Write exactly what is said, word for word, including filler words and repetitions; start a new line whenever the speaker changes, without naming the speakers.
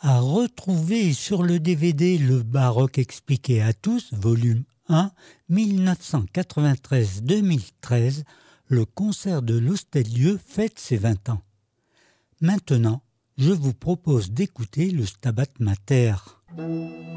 À retrouver sur le D V D Le Baroque expliqué à tous, volume un, dix-neuf cent quatre-vingt-treize à deux mille treize, le concert de l'Hostel-Dieu fête ses vingt ans. Maintenant, je vous propose d'écouter le Stabat Mater.